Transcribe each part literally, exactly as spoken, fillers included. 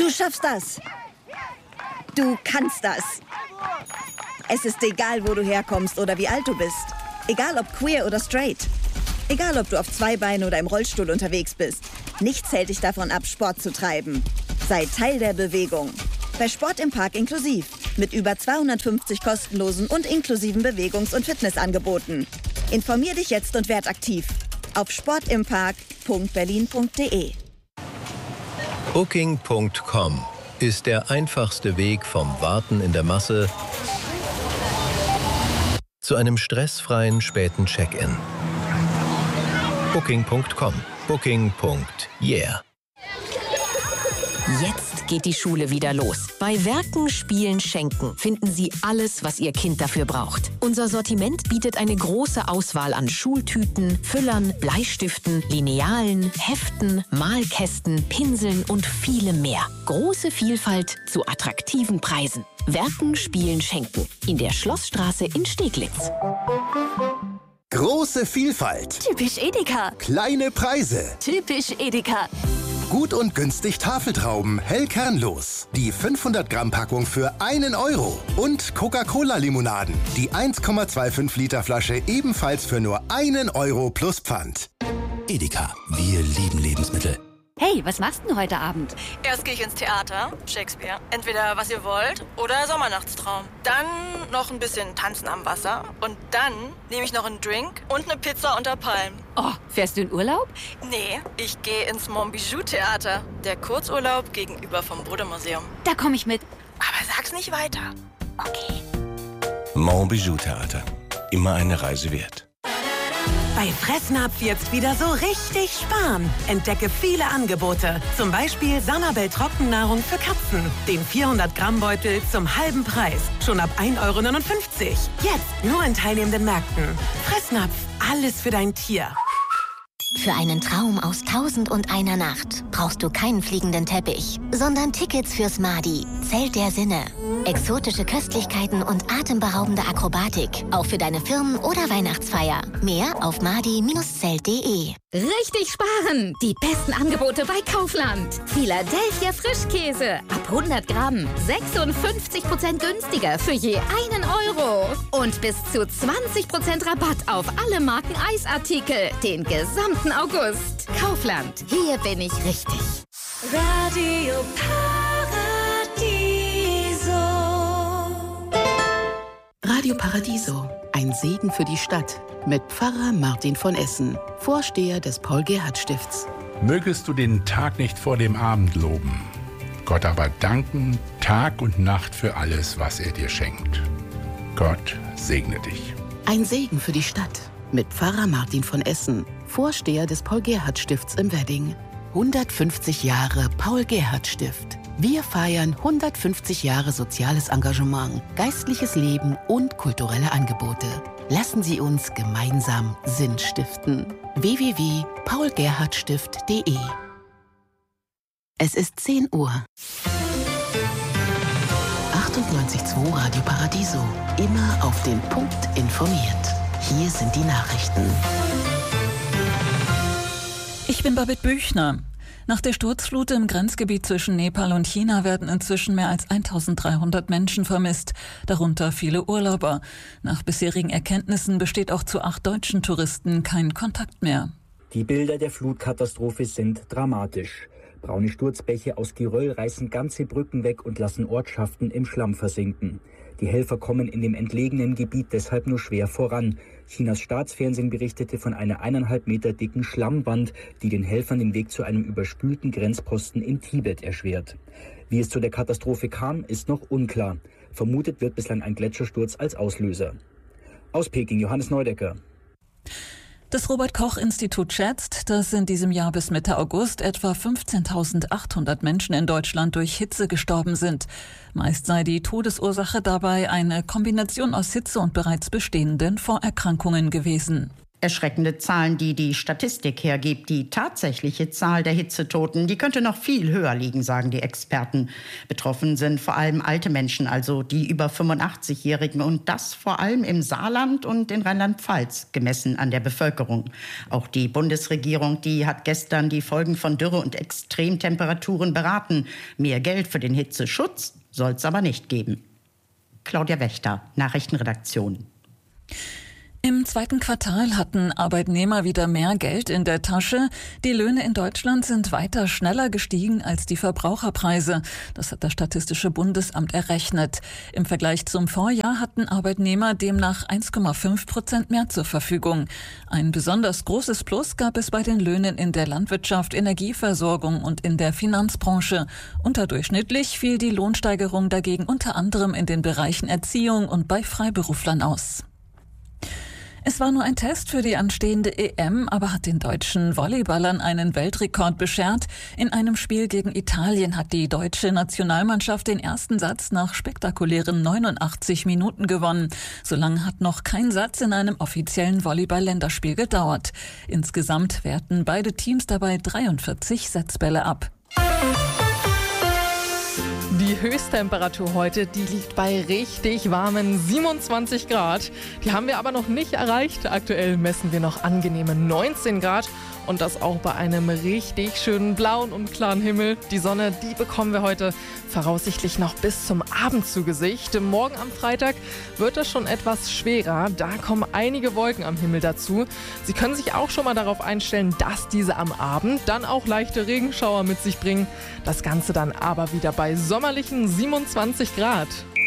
Du schaffst das. Du kannst das. Es ist egal, wo du herkommst oder wie alt du bist. Egal ob queer oder straight. Egal ob du auf zwei Beinen oder im Rollstuhl unterwegs bist. Nichts hält dich davon ab, Sport zu treiben. Sei Teil der Bewegung. Bei Sport im Park inklusiv. Mit über zweihundertfünfzig kostenlosen und inklusiven Bewegungs- und Fitnessangeboten. Informier dich jetzt und werd aktiv. Auf sportimpark punkt berlin punkt de. Booking punkt com ist der einfachste Weg vom Warten in der Masse zu einem stressfreien späten Check-in. Booking punkt com. Booking. Yeah. Jetzt geht die Schule wieder los. Bei Werken, Spielen, Schenken finden Sie alles, was Ihr Kind dafür braucht. Unser Sortiment bietet eine große Auswahl an Schultüten, Füllern, Bleistiften, Linealen, Heften, Malkästen, Pinseln und vielem mehr. Große Vielfalt zu attraktiven Preisen. Werken, Spielen, Schenken. In der Schlossstraße in Steglitz. Große Vielfalt. Typisch Edeka. Kleine Preise. Typisch Edeka. Gut und günstig Tafeltrauben, hell kernlos. Die fünfhundert Gramm Packung für einen Euro. Und Coca-Cola-Limonaden. Die eins Komma fünfundzwanzig Liter Flasche ebenfalls für nur einen Euro plus Pfand. Edeka, wir lieben Lebensmittel. Hey, was machst du heute Abend? Erst gehe ich ins Theater, Shakespeare. Entweder Was ihr wollt oder Sommernachtstraum. Dann noch ein bisschen Tanzen am Wasser. Und dann nehme ich noch einen Drink und eine Pizza unter Palmen. Oh, fährst du in Urlaub? Nee, ich gehe ins Montbijou-Theater. Der Kurzurlaub gegenüber vom Bode-Museum. Da komme ich mit. Aber sag's nicht weiter. Okay. Montbijou-Theater. Immer eine Reise wert. Bei Fressnapf jetzt wieder so richtig sparen. Entdecke viele Angebote. Zum Beispiel Sanabel Trockennahrung für Katzen. Den vierhundert Gramm Beutel zum halben Preis. Schon ab ein Euro neunundfünfzig. Jetzt nur in teilnehmenden Märkten. Fressnapf, alles für dein Tier. Für einen Traum aus Tausend und einer Nacht brauchst du keinen fliegenden Teppich, sondern Tickets fürs Madi, Zelt der Sinne. Exotische Köstlichkeiten und atemberaubende Akrobatik, auch für deine Firmen- oder Weihnachtsfeier. Mehr auf madi Bindestrich zelt punkt de. Richtig sparen! Die besten Angebote bei Kaufland. Philadelphia Frischkäse ab hundert Gramm. sechsundfünfzig Prozent günstiger für je einen Euro. Und bis zu zwanzig Prozent Rabatt auf alle Marken Eisartikel. Den gesamten August. Kaufland. Hier bin ich richtig. Radio Paradiso. Radio Paradiso. Ein Segen für die Stadt. Mit Pfarrer Martin von Essen, Vorsteher des Paul-Gerhardt-Stifts. Mögest du den Tag nicht vor dem Abend loben, Gott aber danken, Tag und Nacht für alles, was er dir schenkt. Gott segne dich. Ein Segen für die Stadt. Mit Pfarrer Martin von Essen, Vorsteher des Paul-Gerhardt-Stifts im Wedding. hundertfünfzig Jahre Paul-Gerhardt-Stift. Wir feiern hundertfünfzig Jahre soziales Engagement, geistliches Leben und kulturelle Angebote. Lassen Sie uns gemeinsam Sinn stiften. w w w punkt paul gerhardt stift punkt de. Es ist zehn Uhr. achtundneunzig Komma zwei Radio Paradiso. Immer auf den Punkt informiert. Hier sind die Nachrichten. Ich bin Babette Büchner. Nach der Sturzflut im Grenzgebiet zwischen Nepal und China werden inzwischen mehr als eintausenddreihundert Menschen vermisst, darunter viele Urlauber. Nach bisherigen Erkenntnissen besteht auch zu acht deutschen Touristen kein Kontakt mehr. Die Bilder der Flutkatastrophe sind dramatisch. Braune Sturzbäche aus Geröll reißen ganze Brücken weg und lassen Ortschaften im Schlamm versinken. Die Helfer kommen in dem entlegenen Gebiet deshalb nur schwer voran. Chinas Staatsfernsehen berichtete von einer eineinhalb Meter dicken Schlammwand, die den Helfern den Weg zu einem überspülten Grenzposten in Tibet erschwert. Wie es zu der Katastrophe kam, ist noch unklar. Vermutet wird bislang ein Gletschersturz als Auslöser. Aus Peking, Johannes Neudecker. Das Robert-Koch-Institut schätzt, dass in diesem Jahr bis Mitte August etwa fünfzehntausendachthundert Menschen in Deutschland durch Hitze gestorben sind. Meist sei die Todesursache dabei eine Kombination aus Hitze und bereits bestehenden Vorerkrankungen gewesen. Erschreckende Zahlen, die die Statistik hergibt. Die tatsächliche Zahl der Hitzetoten, die könnte noch viel höher liegen, sagen die Experten. Betroffen sind vor allem alte Menschen, also die über fünfundachtzigjährigen. Und das vor allem im Saarland und in Rheinland-Pfalz, gemessen an der Bevölkerung. Auch die Bundesregierung, die hat gestern die Folgen von Dürre und Extremtemperaturen beraten. Mehr Geld für den Hitzeschutz soll es aber nicht geben. Claudia Wächter, Nachrichtenredaktion. Im zweiten Quartal hatten Arbeitnehmer wieder mehr Geld in der Tasche. Die Löhne in Deutschland sind weiter schneller gestiegen als die Verbraucherpreise. Das hat das Statistische Bundesamt errechnet. Im Vergleich zum Vorjahr hatten Arbeitnehmer demnach eins Komma fünf Prozent mehr zur Verfügung. Ein besonders großes Plus gab es bei den Löhnen in der Landwirtschaft, Energieversorgung und in der Finanzbranche. Unterdurchschnittlich fiel die Lohnsteigerung dagegen unter anderem in den Bereichen Erziehung und bei Freiberuflern aus. Es war nur ein Test für die anstehende E M, aber hat den deutschen Volleyballern einen Weltrekord beschert. In einem Spiel gegen Italien hat die deutsche Nationalmannschaft den ersten Satz nach spektakulären neunundachtzig Minuten gewonnen. So lange hat noch kein Satz in einem offiziellen Volleyball-Länderspiel gedauert. Insgesamt werten beide Teams dabei dreiundvierzig Setzbälle ab. Die Höchsttemperatur heute, die liegt bei richtig warmen siebenundzwanzig Grad. Die haben wir aber noch nicht erreicht. Aktuell messen wir noch angenehme neunzehn Grad. Und das auch bei einem richtig schönen blauen und klaren Himmel. Die Sonne, die bekommen wir heute voraussichtlich noch bis zum Abend zu Gesicht. Morgen am Freitag wird es schon etwas schwerer. Da kommen einige Wolken am Himmel dazu. Sie können sich auch schon mal darauf einstellen, dass diese am Abend dann auch leichte Regenschauer mit sich bringen. Das Ganze dann aber wieder bei sommerlichen siebenundzwanzig Grad.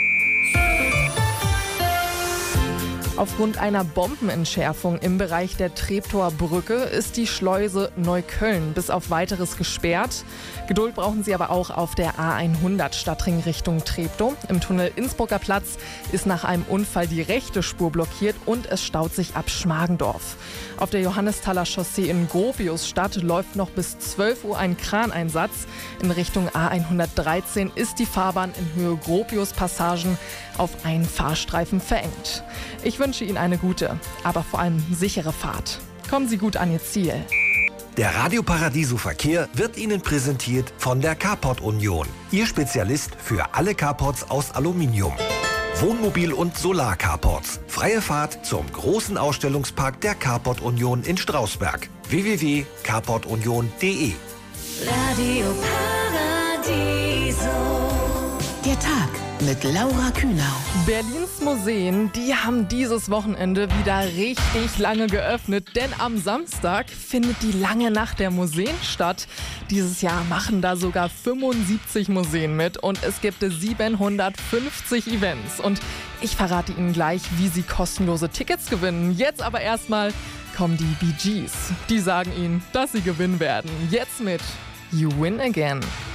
Aufgrund einer Bombenentschärfung im Bereich der Treptower Brücke ist die Schleuse Neukölln bis auf Weiteres gesperrt. Geduld brauchen Sie aber auch auf der A hundert Stadtring Richtung Treptow. Im Tunnel Innsbrucker Platz ist nach einem Unfall die rechte Spur blockiert und es staut sich ab Schmargendorf. Auf der Johannesthaler Chaussee in Gropiusstadt läuft noch bis zwölf Uhr ein Kraneinsatz. In Richtung A hundertdreizehn ist die Fahrbahn in Höhe Gropius-Passagen auf einen Fahrstreifen verengt. Ich wünsche Ihnen eine gute, aber vor allem sichere Fahrt. Kommen Sie gut an Ihr Ziel. Der Radio Paradiso Verkehr wird Ihnen präsentiert von der Carport Union. Ihr Spezialist für alle Carports aus Aluminium. Wohnmobil- und Solar-Carports. Freie Fahrt zum großen Ausstellungspark der Carport Union in Strausberg. w w w punkt carport union punkt d e Radio Paradiso. Der Tag mit Laura Kühnau. Berlins Museen, die haben dieses Wochenende wieder richtig lange geöffnet, denn am Samstag findet die lange Nacht der Museen statt. Dieses Jahr machen da sogar fünfundsiebzig Museen mit und es gibt siebenhundertfünfzig Events. Und ich verrate Ihnen gleich, wie Sie kostenlose Tickets gewinnen. Jetzt aber erstmal kommen die Bee Gees. Die sagen Ihnen, dass Sie gewinnen werden. Jetzt mit You Win Again.